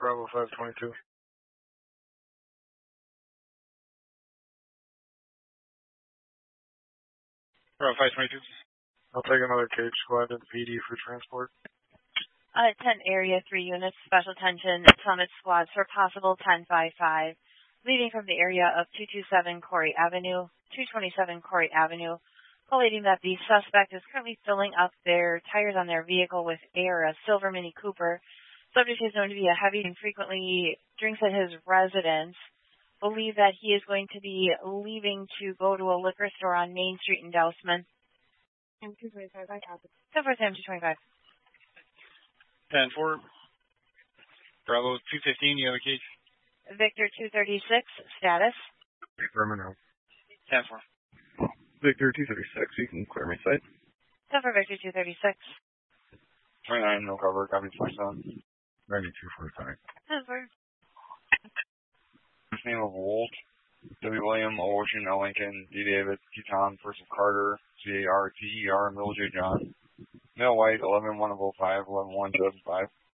Bravo 522. Bravo 522. I'll take another cage squad to the PD for transport. 10 Area 3 units, special attention, Summit squads for possible 1055, leaving from the area of 227 Corey Avenue, 227 Corey Avenue, collating that the suspect is currently filling up their tires on their vehicle with air, a silver Mini Cooper. Subject is known to be a heavy and frequently drinks at his residence. Believe that he is going to be leaving to go to a liquor store on Main Street in Dousman. 225, I copy. So for Sam 225. 10-4. Bravo 215, you have a cage. Victor 236, status. Affirmative. 10-4. Victor 236, you can clear my site. So for Victor 236. 29, no cover, copy 27. 92 for the time. 10-4. First name of Wolt, W. William, O. Ocean, L. Lincoln, D. David, T. Tom, first of Carter, C. A. R. T. E. R. Middle J. John. Male white, 11-105, 11-175.